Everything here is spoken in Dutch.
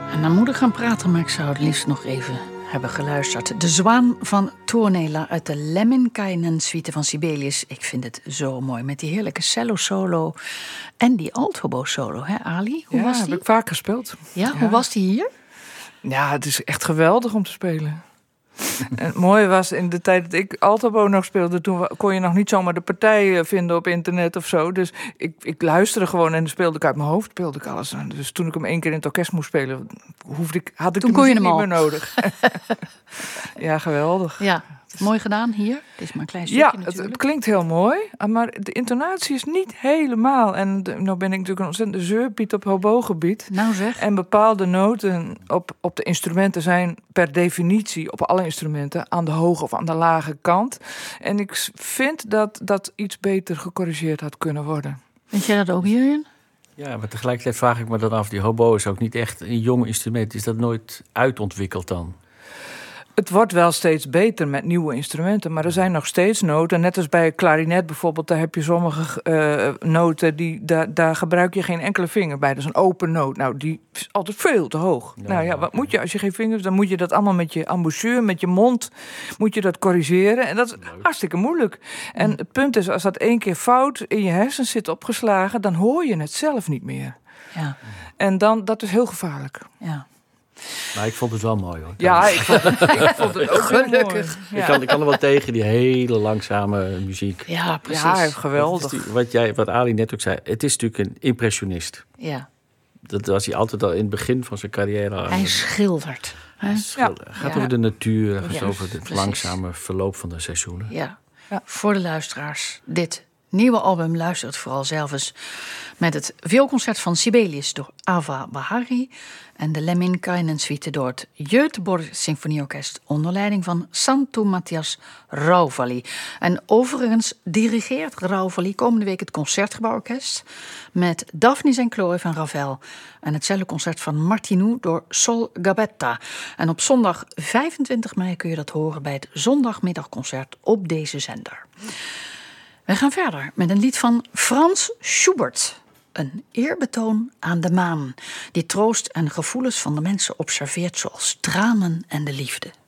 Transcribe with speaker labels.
Speaker 1: En dan moet ik gaan praten, maar ik zou het liefst nog even hebben geluisterd. De Zwaan van Tuonela uit de Lemminkainen-suite van Sibelius. Ik vind het zo mooi, met die heerlijke cello-solo en die altobo-solo, hè Ali? Hoe was die?
Speaker 2: Heb ik vaak gespeeld.
Speaker 1: Ja, hoe was die hier?
Speaker 2: Ja, het is echt geweldig om te spelen. En het mooie was, in de tijd dat ik altobo nog speelde, toen kon je nog niet zomaar de partij vinden op internet of zo. Dus ik luisterde gewoon en dan speelde ik uit mijn hoofd, speelde ik alles. Dus toen ik hem 1 keer in het orkest moest spelen, had ik
Speaker 1: toen
Speaker 2: de
Speaker 1: kon je
Speaker 2: muziek
Speaker 1: hem
Speaker 2: niet
Speaker 1: al.
Speaker 2: meer nodig. Ja, geweldig.
Speaker 1: Ja, mooi gedaan hier. Het is maar een klein stukje
Speaker 2: Ja,
Speaker 1: natuurlijk.
Speaker 2: het klinkt heel mooi, maar de intonatie is niet helemaal. En nou ben ik natuurlijk een ontzettende zeurpiet op hobogebied.
Speaker 1: Nou zeg.
Speaker 2: En bepaalde noten op de instrumenten zijn per definitie op alle instrumenten aan de hoge of aan de lage kant. En ik vind dat dat iets beter gecorrigeerd had kunnen worden.
Speaker 1: Vind jij dat ook hierin?
Speaker 3: Ja, maar tegelijkertijd vraag ik me dan af, die hobo is ook niet echt een jong instrument. Is dat nooit uitontwikkeld dan?
Speaker 2: Het wordt wel steeds beter met nieuwe instrumenten, maar er zijn nog steeds noten. Net als bij klarinet bijvoorbeeld, daar heb je sommige noten, daar gebruik je geen enkele vinger bij. Dat is een open noot. Nou, die is altijd veel te hoog. Wat moet je als je geen vingers, dan moet je dat allemaal met je embouchure, met je mond, moet je dat corrigeren. En dat is hartstikke moeilijk. En het punt is, als dat 1 keer fout in je hersens zit opgeslagen, dan hoor je het zelf niet meer.
Speaker 1: Ja.
Speaker 2: En dat is heel gevaarlijk.
Speaker 1: Ja.
Speaker 3: Maar ik vond het wel mooi, hoor.
Speaker 2: Ja, ik vond het ook gelukkig.
Speaker 3: Ja. Ik kan er wel tegen, die hele langzame muziek.
Speaker 1: Ja, precies.
Speaker 2: Ja, geweldig.
Speaker 3: Wat Ali net ook zei, het is natuurlijk een impressionist.
Speaker 1: Ja.
Speaker 3: Dat was hij altijd al in het begin van zijn carrière.
Speaker 1: Hij schildert. Hè?
Speaker 3: Gaat over de natuur,
Speaker 1: Ja,
Speaker 3: over het
Speaker 1: precies.
Speaker 3: langzame verloop van de seizoenen.
Speaker 1: Ja. Voor de luisteraars. Dit nieuwe album, luister het vooral zelf eens, met het vioolconcert van Sibelius door Ava Bahari en de Lemminkainen-suite door het Göteborg Symfonieorkest onder leiding van Santtu Matthias Rauvali. En overigens dirigeert Rauvali komende week het Concertgebouworkest met Daphnis en Chloe van Ravel en het celloconcert van Martinou door Sol Gabetta. En op zondag 25 mei kun je dat horen bij het zondagmiddagconcert op deze zender. We gaan verder met een lied van Frans Schubert. Een eerbetoon aan de maan, die troost en gevoelens van de mensen observeert zoals tranen en de liefde.